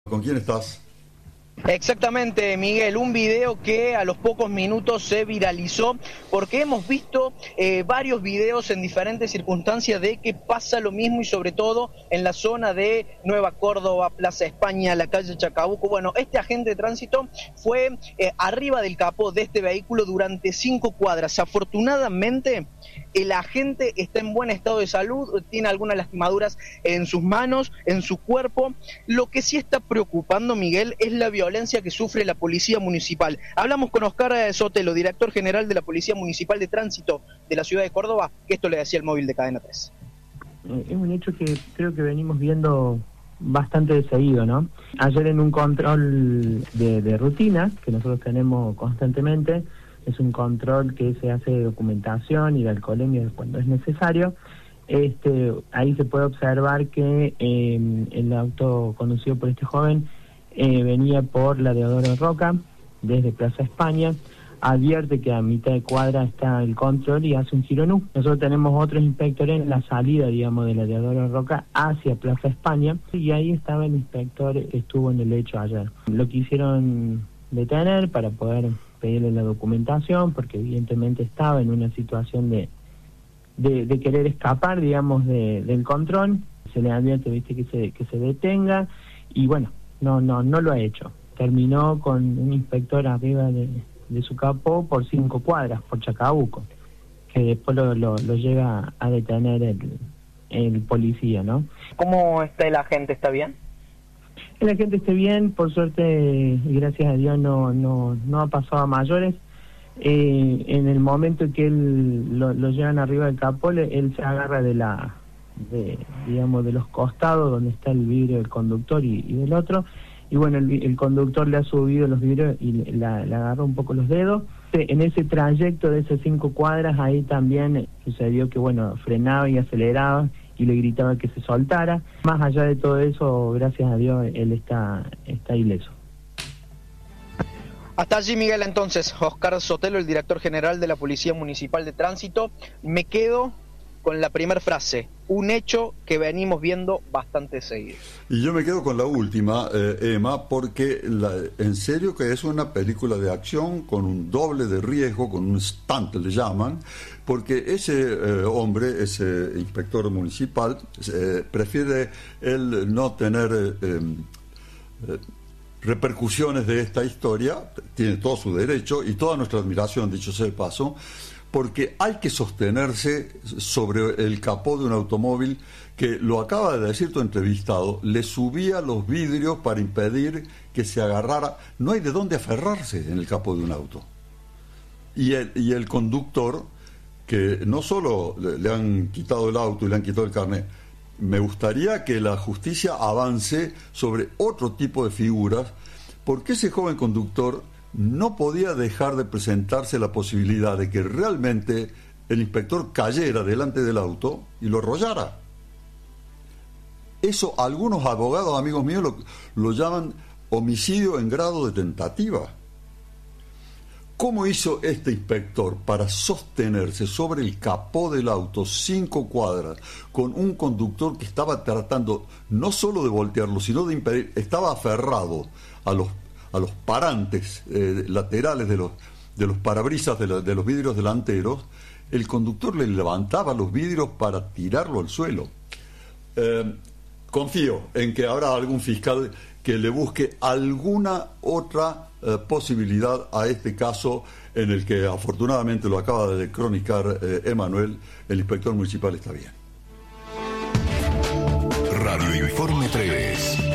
¿Con quién estás? Exactamente, Miguel, un video que a los pocos minutos se viralizó porque hemos visto varios videos en diferentes circunstancias de que pasa lo mismo y sobre todo en la zona de Nueva Córdoba, Plaza España, la calle Chacabuco. Bueno, este agente de tránsito fue arriba del capó de este vehículo durante 5 cuadras. Afortunadamente, el agente está en buen estado de salud, tiene algunas lastimaduras en sus manos, en su cuerpo. Lo que sí está preocupando, Miguel, es la violencia que sufre la Policía Municipal. Hablamos con Oscar Sotelo, director general de la Policía Municipal de Tránsito de la ciudad de Córdoba, que esto le decía el móvil de Cadena 3. Es un hecho que creo que venimos viendo bastante de seguido, ¿no? Ayer en un control de rutina que nosotros tenemos constantemente, es un control que se hace de documentación y de alcoholemia cuando es necesario. Ahí se puede observar que el auto conducido por este joven venía por la Deodoro Roca, desde Plaza España, advierte que a mitad de cuadra está el control y hace un giro nu. Nosotros tenemos otros inspectores en la salida, digamos, de la Deodoro Roca hacia Plaza España, y ahí estaba el inspector que estuvo en el hecho ayer. Lo quisieron detener para poder pedirle la documentación, porque evidentemente estaba en una situación de querer escapar, digamos, del control. Se le advierte, viste, que se detenga, y bueno, no lo ha hecho. Terminó con un inspector arriba de su capó por 5 cuadras, por Chacabuco, que después lo llega a detener el policía, ¿no? ¿Cómo está el agente? ¿Está bien? El agente está bien, por suerte, y gracias a Dios no ha pasado a mayores. En el momento en que él lo llevan arriba del capó, él se agarra de los costados donde está el vidrio del conductor y del otro, y bueno, el conductor le ha subido los vidrios y le agarró un poco los dedos. En ese trayecto de esas 5 cuadras, ahí también sucedió que, bueno, frenaba y aceleraba y le gritaba que se soltara. Más allá de todo eso, gracias a Dios, él está ileso. Hasta allí, Miguel, entonces, Oscar Sotelo, el director general de la Policía Municipal de Tránsito. Me quedo con la primera frase, un hecho que venimos viendo bastante seguido. Y yo me quedo con la última, Emma, porque en serio que es una película de acción con un doble de riesgo, con un stunt le llaman, porque ese hombre, ese inspector municipal, prefiere él no tener repercusiones de esta historia, tiene todo su derecho y toda nuestra admiración, dicho sea de paso, porque hay que sostenerse sobre el capó de un automóvil que, lo acaba de decir tu entrevistado, le subía los vidrios para impedir que se agarrara. No hay de dónde aferrarse en el capó de un auto. Y el conductor, que no solo le han quitado el auto y le han quitado el carnet, me gustaría que la justicia avance sobre otro tipo de figuras, porque ese joven conductor no podía dejar de presentarse la posibilidad de que realmente el inspector cayera delante del auto y lo arrollara. Eso algunos abogados, amigos míos, lo llaman homicidio en grado de tentativa. ¿Cómo hizo este inspector para sostenerse sobre el capó del auto 5 cuadras con un conductor que estaba tratando no solo de voltearlo, sino de impedir, estaba aferrado a los parantes laterales de los parabrisas de los vidrios delanteros? El conductor le levantaba los vidrios para tirarlo al suelo. Confío en que habrá algún fiscal que le busque alguna otra posibilidad a este caso, en el que afortunadamente lo acaba de cronicar Emanuel, el inspector municipal está bien. Radio Informe 3.